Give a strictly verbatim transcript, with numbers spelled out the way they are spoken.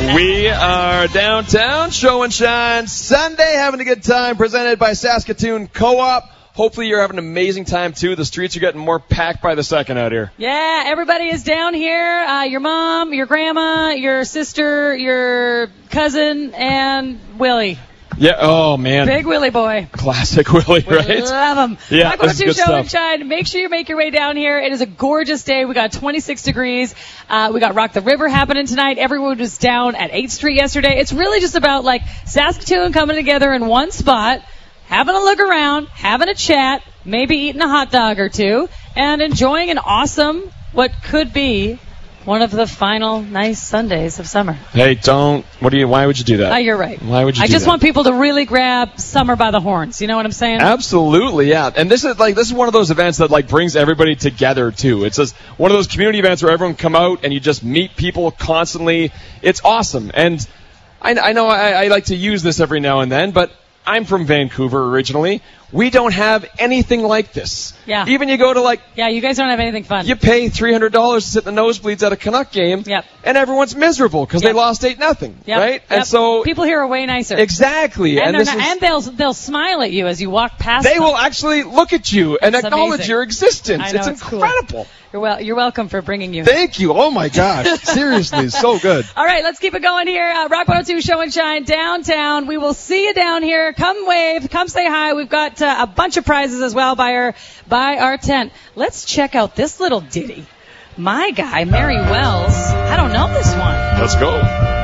We are downtown, show and shine Sunday, having a good time, presented by Saskatoon Co-op. Hopefully you're having an amazing time, too. The streets are getting more packed by the second out here. Yeah, everybody is down here. Uh, your mom, your grandma, your sister, your cousin, and Willie. Yeah, oh, man. Big Willie boy. Classic Willie, we right? Love him. Yeah, Rock one oh two this is good Show stuff. and Shine. Make sure you make your way down here. It is a gorgeous day. We got twenty-six degrees. Uh, we got Rock the River happening tonight. Everyone was down at eighth Street yesterday. It's really just about, like, Saskatoon coming together in one spot, having a look around, having a chat, maybe eating a hot dog or two, and enjoying an awesome, what could be one of the final nice Sundays of summer. Hey, don't. What do you? Why would you do that? Oh, you're right. Why would you? I do just that? want people to really grab summer by the horns. You know what I'm saying? Absolutely, yeah. And this is like this is one of those events that like brings everybody together too. It's just one of those community events where everyone come out and you just meet people constantly. It's awesome. And I, I know I, I like to use this every now and then, but I'm from Vancouver originally. We don't have anything like this. Yeah. Even you go to like. Yeah, you guys don't have anything fun. You pay three hundred dollars to sit in the nosebleeds at a Canuck game. Yep. And everyone's miserable because Yep. they lost eight nothing. Yep. Right? Yep. And so. People here are way nicer. Exactly. And, And, they're this not, is, and they'll they'll smile at you as you walk past they them. will actually look at you and It's acknowledge amazing. your existence. I know, it's it's cool. incredible. You're well. You're welcome for bringing you. Thank you. Oh my gosh. Seriously, so good. All right, let's keep it going here. Uh, Rock one oh two Show and Shine downtown. We will see you down here. Come wave. Come say hi. We've got uh, a bunch of prizes as well by our by our tent. Let's check out this little ditty. My guy, Mary Wells. I don't know this one. Let's go.